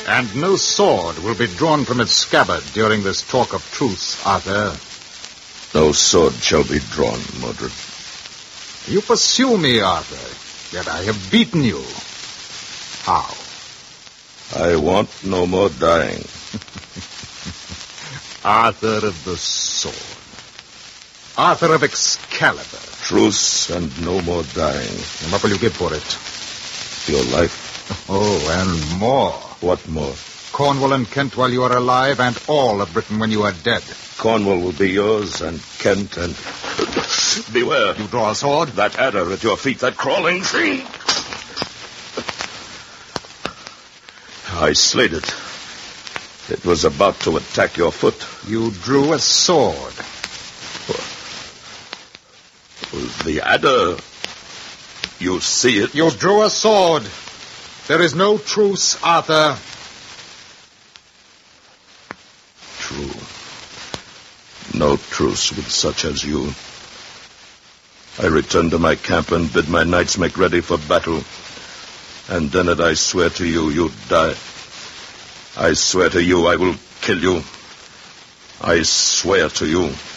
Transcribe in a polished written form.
And no sword will be drawn from its scabbard during this talk of truce, Arthur. No sword shall be drawn, Mordred. You pursue me, Arthur, yet I have beaten you. How? I want no more dying. Arthur of the sword. Arthur of Excalibur. Truce and no more dying. And what will you give for it? Your life. Oh, and more. What more? Cornwall and Kent while you are alive, and all of Britain when you are dead. Cornwall will be yours, and Kent, and... Beware. You draw a sword? That adder at your feet, that crawling thing. I slayed it. It was about to attack your foot. You drew a sword. The adder. You see it? You drew a sword. There is no truce, Arthur. True. No truce with such as you. I return to my camp and bid my knights make ready for battle. And then I swear to you, you die. I swear to you, I will kill you. I swear to you.